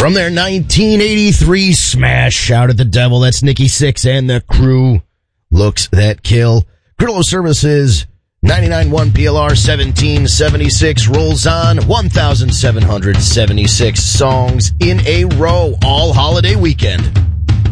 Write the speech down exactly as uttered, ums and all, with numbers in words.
From their nineteen eighty-three smash, Shout at the Devil, that's Nikki Sixx and the Crew. Looks That Kill. Grillo Services, ninety-nine point one P L R, seventeen seventy-six rolls on, one thousand seven hundred seventy-six songs in a row, all holiday weekend.